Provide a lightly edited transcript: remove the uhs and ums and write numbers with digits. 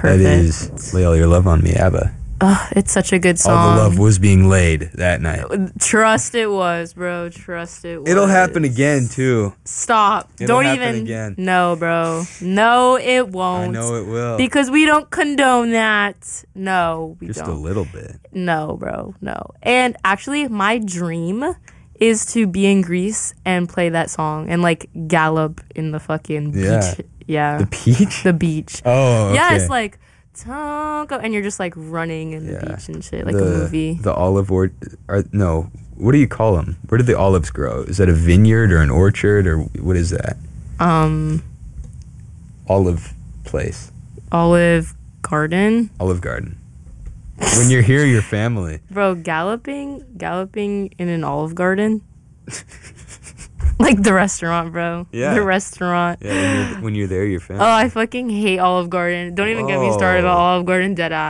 Perfect. That is Lay All Your Love on Me, ABBA. It's such a good song. All the love was being laid that night. Trust it was, bro. Trust it was. It'll happen again, too. Stop. It'll Don't happen even. again. No, bro. No, it won't. I know it will. Because we don't condone that. No, we Just don't. a little bit. No, bro. No. And actually, my dream is to be in Greece and play that song and like gallop in the fucking beach. Yeah. The beach? The beach. Oh, okay. Yeah, it's like Tonko, and you're just like running in the beach and shit, like a movie. The olive no, what do you call them? Where do the olives grow? Is that a vineyard or an orchard or what is that? Olive place. Olive garden. Olive garden. When you're here, your family. Bro, galloping in an Olive Garden. Like the restaurant, bro. Yeah. The restaurant. Yeah, when you're there, your family. Oh, I fucking hate Olive Garden. Don't even get me started about Olive Garden, deadass.